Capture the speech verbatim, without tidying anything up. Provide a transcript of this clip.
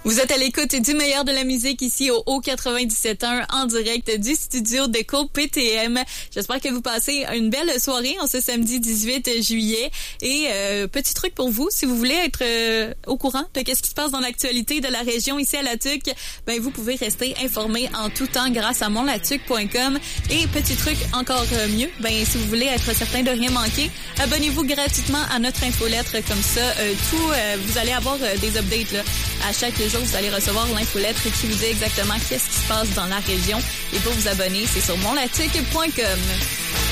Vous êtes à l'écoute du meilleur de la musique ici au Haut quatre-vingt-dix-sept point un en direct du studio de Co P T M. J'espère que vous passez une belle soirée en ce samedi dix-huit juillet. Et euh, petit truc pour vous, si vous voulez être euh, au courant de qu'est-ce qui se passe dans l'actualité de la région ici à La Tuque, ben vous pouvez rester informé en tout temps grâce à mon latuque point com. Et petit truc encore mieux, ben si vous voulez être certain de rien manquer, abonnez-vous gratuitement à notre infolettre. Comme ça, euh, tout, euh, vous allez avoir euh, des updates là. À chaque jour, vous allez recevoir l'infolettre qui vous dit exactement qu'est-ce qui se passe dans la région. Et pour vous abonner, c'est sur mon latuque point com.